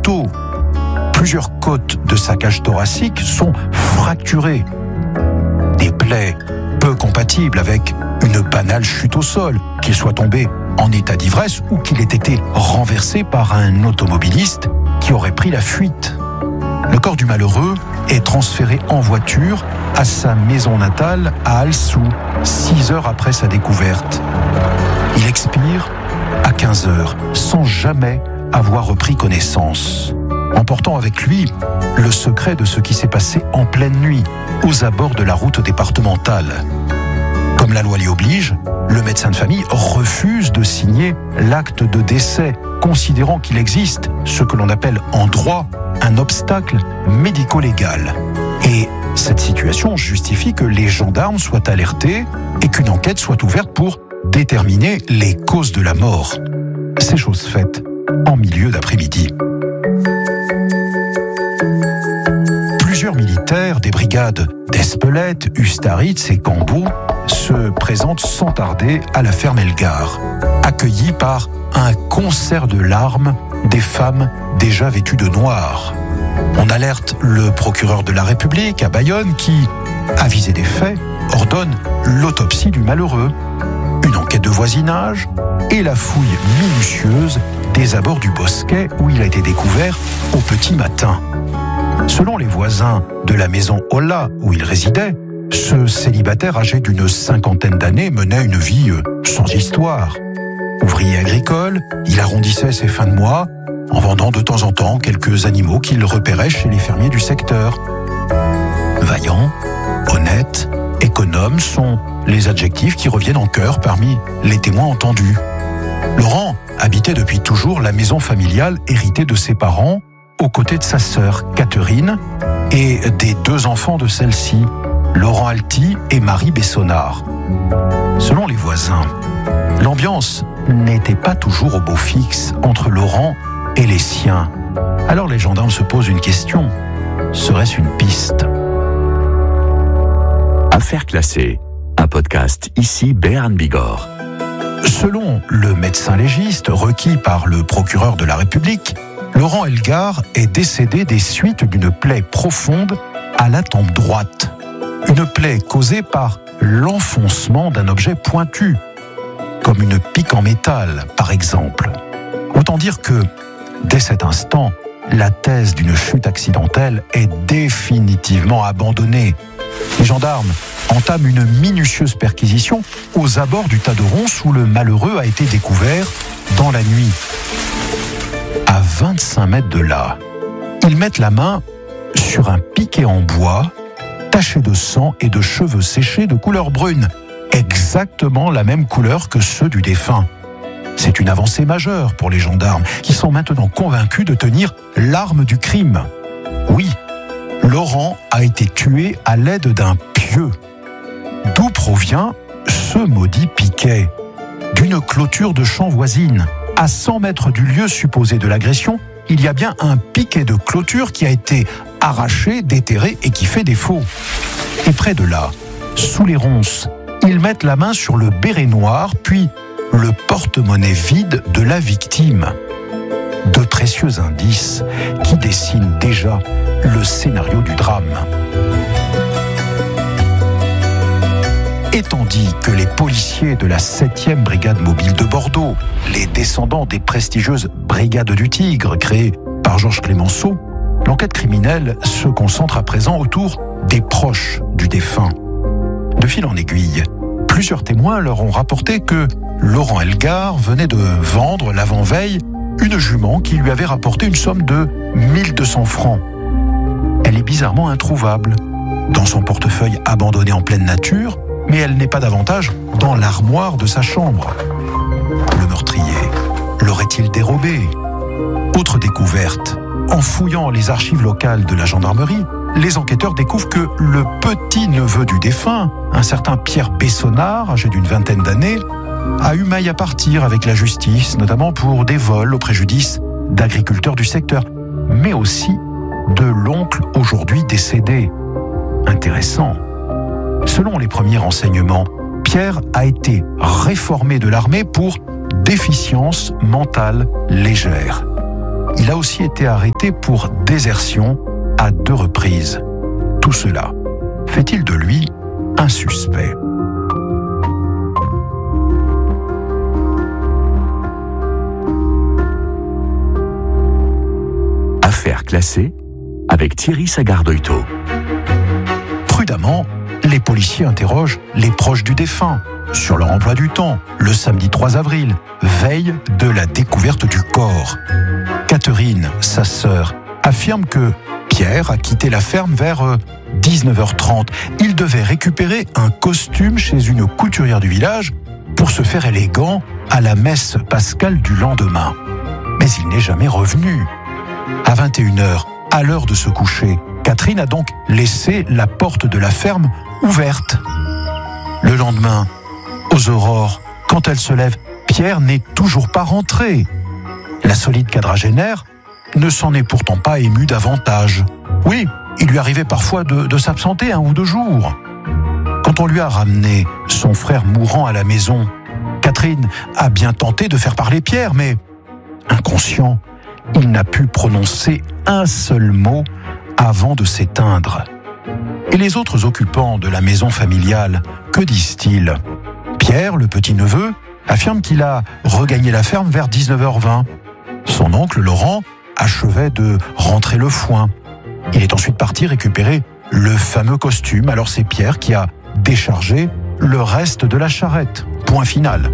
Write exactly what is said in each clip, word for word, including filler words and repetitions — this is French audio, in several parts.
couteau. Plusieurs côtes de sa cage thoracique sont fracturées. Des plaies peu compatibles avec une banale chute au sol, qu'il soit tombé en état d'ivresse ou qu'il ait été renversé par un automobiliste qui aurait pris la fuite. Le corps du malheureux est transféré en voiture à sa maison natale à Alsou, six heures après sa découverte. Il expire à quinze heures, sans jamais avoir repris connaissance, emportant avec lui le secret de ce qui s'est passé en pleine nuit, aux abords de la route départementale. Comme la loi l'y oblige, le médecin de famille refuse de signer l'acte de décès, considérant qu'il existe ce que l'on appelle en droit un obstacle médico-légal. Et cette situation justifie que les gendarmes soient alertés et qu'une enquête soit ouverte pour déterminer les causes de la mort. C'est chose faite en milieu d'après-midi. Plusieurs militaires des brigades d'Espelette, Ustaritz et Cambo se présentent sans tarder à la ferme Elgar, accueillis par un concert de larmes des femmes déjà vêtues de noir. On alerte le procureur de la République à Bayonne qui, avisé des faits, ordonne l'autopsie du malheureux, une enquête de voisinage et la fouille minutieuse des abords du bosquet où il a été découvert au petit matin. Selon les voisins de la maison Olla où il résidait, ce célibataire âgé d'une cinquantaine d'années menait une vie sans histoire. Ouvrier agricole, il arrondissait ses fins de mois en vendant de temps en temps quelques animaux qu'il repérait chez les fermiers du secteur. Vaillant, honnête, économe sont les adjectifs qui reviennent en chœur parmi les témoins entendus. Laurent habitait depuis toujours la maison familiale héritée de ses parents, aux côtés de sa sœur Catherine et des deux enfants de celle-ci, Laurent Alty et Marie Bessonnard. Selon les voisins, l'ambiance n'était pas toujours au beau fixe entre Laurent et les siens. Alors les gendarmes se posent une question. Serait-ce une piste ? Affaires classées, un podcast ici Béarn Bigorre. Selon le médecin légiste requis par le procureur de la République, Laurent Elgar est décédé des suites d'une plaie profonde à la tempe droite. Une plaie causée par l'enfoncement d'un objet pointu, comme une pique en métal, par exemple. Autant dire que, dès cet instant, la thèse d'une chute accidentelle est définitivement abandonnée. Les gendarmes entament une minutieuse perquisition aux abords du tas de ronces où le malheureux a été découvert dans la nuit. À vingt-cinq mètres de là, ils mettent la main sur un piquet en bois taché de sang et de cheveux séchés de couleur brune, exactement la même couleur que ceux du défunt. C'est une avancée majeure pour les gendarmes qui sont maintenant convaincus de tenir l'arme du crime. Oui, Laurent a été tué à l'aide d'un pieu. D'où provient ce maudit piquet ? D'une clôture de champ voisine. À cent mètres du lieu supposé de l'agression, il y a bien un piquet de clôture qui a été arraché, déterré et qui fait défaut. Et près de là, sous les ronces, ils mettent la main sur le béret noir, puis le porte-monnaie vide de la victime. De précieux indices qui dessinent déjà le scénario du drame. Et tandis que les policiers de la septième brigade mobile de Bordeaux, les descendants des prestigieuses brigades du Tigre créées par Georges Clemenceau, l'enquête criminelle se concentre à présent autour des proches du défunt. De fil en aiguille, plusieurs témoins leur ont rapporté que Laurent Elgar venait de vendre l'avant-veille une jument qui lui avait rapporté une somme de mille deux cents francs. Elle est bizarrement introuvable dans son portefeuille abandonné en pleine nature, mais elle n'est pas davantage dans l'armoire de sa chambre. Le meurtrier l'aurait-il dérobée ? Autre découverte, en fouillant les archives locales de la gendarmerie, les enquêteurs découvrent que le petit-neveu du défunt, un certain Pierre Bessonnard, âgé d'une vingtaine d'années, a eu maille à partir avec la justice, notamment pour des vols au préjudice d'agriculteurs du secteur, mais aussi de l'oncle aujourd'hui décédé. Intéressant. Selon les premiers renseignements, Pierre a été réformé de l'armée pour déficience mentale légère. Il a aussi été arrêté pour désertion à deux reprises. Tout cela fait-il de lui un suspect ? Affaire classée avec Thierry Sagardeuil-Taux. Prudemment, les policiers interrogent les proches du défunt sur leur emploi du temps, le samedi trois avril, veille de la découverte du corps. Catherine, sa sœur, affirme que Pierre a quitté la ferme vers dix-neuf heures trente. Il devait récupérer un costume chez une couturière du village pour se faire élégant à la messe pascale du lendemain. Mais il n'est jamais revenu. À vingt et une heures, à l'heure de se coucher, Catherine a donc laissé la porte de la ferme ouverte. Le lendemain, aux aurores, quand elle se lève, Pierre n'est toujours pas rentré. La solide quadragénaire ne s'en est pourtant pas émue davantage. Oui, il lui arrivait parfois de, de s'absenter un ou deux jours. Quand on lui a ramené son frère mourant à la maison, Catherine a bien tenté de faire parler Pierre, mais inconscient, il n'a pu prononcer un seul mot avant de s'éteindre. Et les autres occupants de la maison familiale, que disent-ils ? Pierre, le petit-neveu, affirme qu'il a regagné la ferme vers dix-neuf heures vingt. Son oncle, Laurent, achevait de rentrer le foin. Il est ensuite parti récupérer le fameux costume. Alors c'est Pierre qui a déchargé le reste de la charrette. Point final.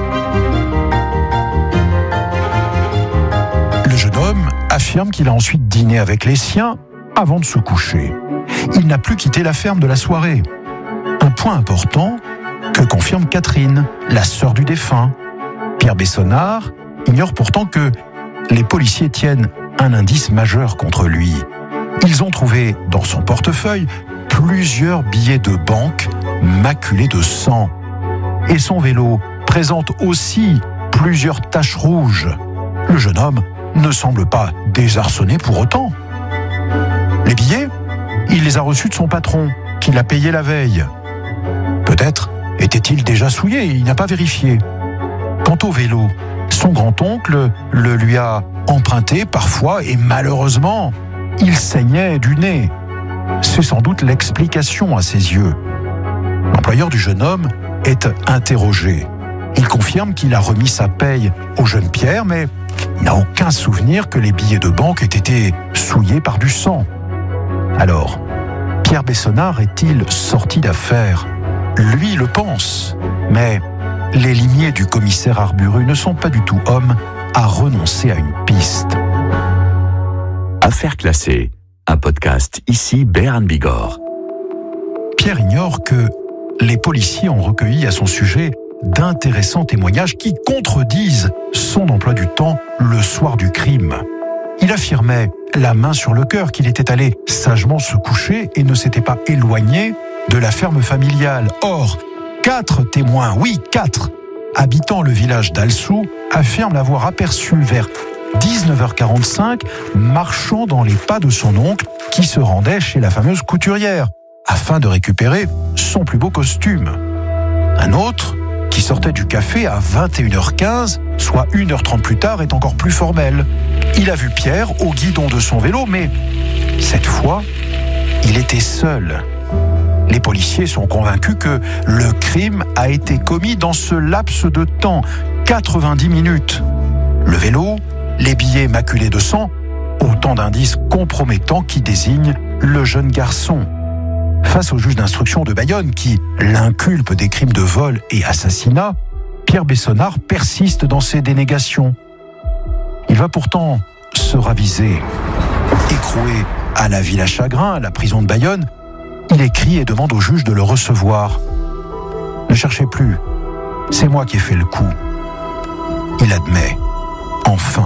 Le jeune homme affirme qu'il a ensuite dîné avec les siens avant de se coucher. Il n'a plus quitté la ferme de la soirée. Un point important que confirme Catherine, la sœur du défunt. Pierre Bessonnard ignore pourtant que les policiers tiennent un indice majeur contre lui. Ils ont trouvé dans son portefeuille plusieurs billets de banque maculés de sang. Et son vélo présente aussi plusieurs taches rouges. Le jeune homme ne semble pas désarçonné pour autant. Les billets, il les a reçus de son patron, qui l'a payé la veille. Peut-être était-il déjà souillé, il n'a pas vérifié. Quant au vélo, son grand-oncle le lui a emprunté parfois et malheureusement, il saignait du nez. C'est sans doute l'explication à ses yeux. L'employeur du jeune homme est interrogé. Il confirme qu'il a remis sa paye au jeune Pierre, mais n'a aucun souvenir que les billets de banque aient été souillés par du sang. Alors, Pierre Bessonnard est-il sorti d'affaire ? Lui le pense, mais les limiers du commissaire Arburu ne sont pas du tout hommes à renoncer à une piste. Affaire classée, un podcast ici Béarn Bigorre. Pierre ignore que les policiers ont recueilli à son sujet d'intéressants témoignages qui contredisent son emploi du temps le soir du crime. Il affirmait, la main sur le cœur, qu'il était allé sagement se coucher et ne s'était pas éloigné de la ferme familiale. Or, quatre témoins, oui, quatre, habitant le village d'Alsou, affirment l'avoir aperçu vers dix-neuf heures quarante-cinq, marchant dans les pas de son oncle qui se rendait chez la fameuse couturière, afin de récupérer son plus beau costume. Un autre, qui sortait du café à vingt et une heures quinze, soit une heure trente plus tard, est encore plus formel. Il a vu Pierre au guidon de son vélo, mais cette fois, il était seul. Les policiers sont convaincus que le crime a été commis dans ce laps de temps, quatre-vingt-dix minutes. Le vélo, les billets maculés de sang, autant d'indices compromettants qui désignent le jeune garçon. Face au juge d'instruction de Bayonne qui l'inculpe des crimes de vol et assassinat, Pierre Bessonnard persiste dans ses dénégations. Il va pourtant se raviser. Écroué à la Villa Chagrin, à la prison de Bayonne, il écrit et demande au juge de le recevoir. Ne cherchez plus, c'est moi qui ai fait le coup. Il admet, enfin.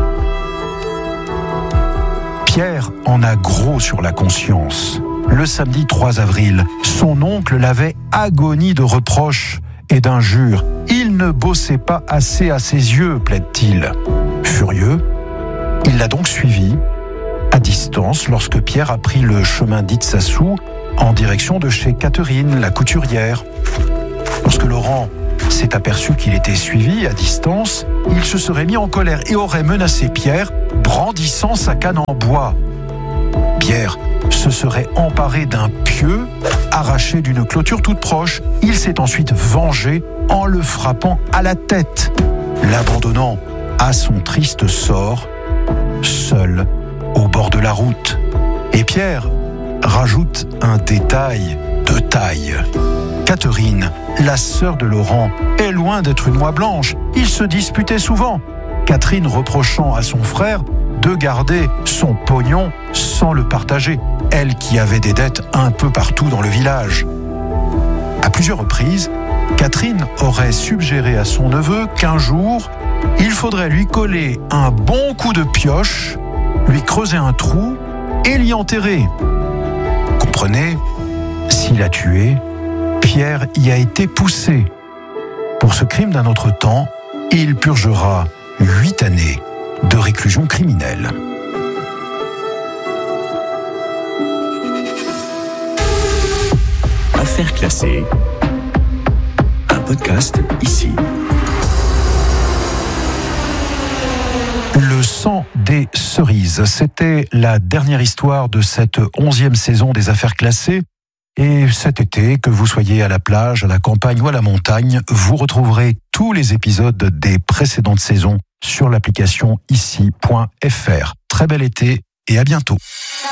Pierre en a gros sur la conscience. Le samedi trois avril, son oncle l'avait agonie de reproches et d'injures. Il ne bossait pas assez à ses yeux, plaide-t-il. Furieux, il l'a donc suivi à distance lorsque Pierre a pris le chemin d'Itsassou en direction de chez Catherine, la couturière. Lorsque Laurent s'est aperçu qu'il était suivi à distance, il se serait mis en colère et aurait menacé Pierre, brandissant sa canne en bois. Pierre se serait emparé d'un pieu arraché d'une clôture toute proche. Il s'est ensuite vengé en le frappant à la tête, l'abandonnant à son triste sort, seul au bord de la route. Et Pierre rajoute un détail de taille. Catherine, la sœur de Laurent, est loin d'être une oie blanche. Ils se disputaient souvent, Catherine reprochant à son frère de garder son pognon sans le partager, elle qui avait des dettes un peu partout dans le village. À plusieurs reprises, Catherine aurait suggéré à son neveu qu'un jour, il faudrait lui coller un bon coup de pioche, lui creuser un trou et l'y enterrer. Comprenez, s'il a tué, Pierre y a été poussé. Pour ce crime d'un autre temps, il purgera huit années de réclusion criminelle. Affaires classées. Un podcast ici. Le sang des cerises, c'était la dernière histoire de cette onzième saison des Affaires classées. Et cet été, que vous soyez à la plage, à la campagne ou à la montagne, vous retrouverez tous les épisodes des précédentes saisons sur l'application ici point f r. Très bel été et à bientôt.